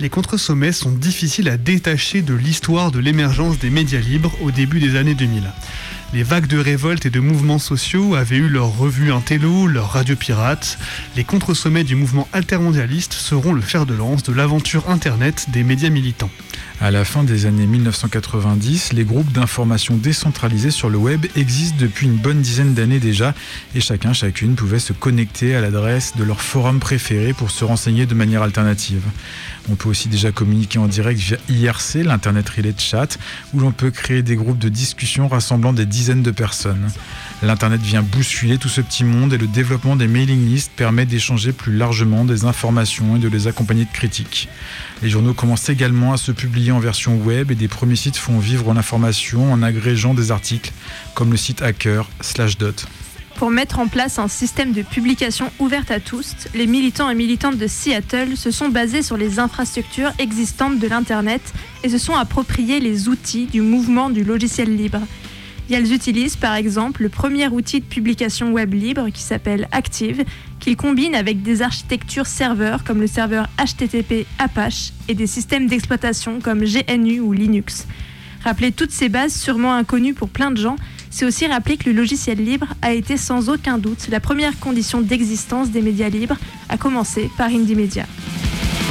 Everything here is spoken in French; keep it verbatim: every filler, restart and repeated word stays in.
Les contre-sommets sont difficiles à détacher de l'histoire de l'émergence des médias libres au début des années deux mille. Les vagues de révolte et de mouvements sociaux avaient eu leur revue Intello, leur radio pirate. Les contre-sommets du mouvement altermondialiste seront le fer de lance de l'aventure Internet des médias militants. À la fin des années mille neuf cent quatre-vingt-dix, les groupes d'information décentralisés sur le web existent depuis une bonne dizaine d'années déjà et chacun, chacune pouvait se connecter à l'adresse de leur forum préféré pour se renseigner de manière alternative. On peut aussi déjà communiquer en direct via I R C, l'Internet Relay Chat, où l'on peut créer des groupes de discussion rassemblant des dizaines de personnes. L'Internet vient bousculer tout ce petit monde et le développement des mailing lists permet d'échanger plus largement des informations et de les accompagner de critiques. Les journaux commencent également à se publier en version web et des premiers sites font vivre l'information en agrégeant des articles, comme le site hacker Slashdot. Pour mettre en place un système de publication ouverte à tous, les militants et militantes de Seattle se sont basés sur les infrastructures existantes de l'Internet et se sont appropriés les outils du mouvement du logiciel libre. Ils utilisent par exemple le premier outil de publication web libre qui s'appelle Active, qu'ils combinent avec des architectures serveurs comme le serveur H T T P Apache et des systèmes d'exploitation comme G N U ou Linux. Rappeler toutes ces bases sûrement inconnues pour plein de gens, c'est aussi rappeler que le logiciel libre a été sans aucun doute la première condition d'existence des médias libres, à commencer par Indymedia.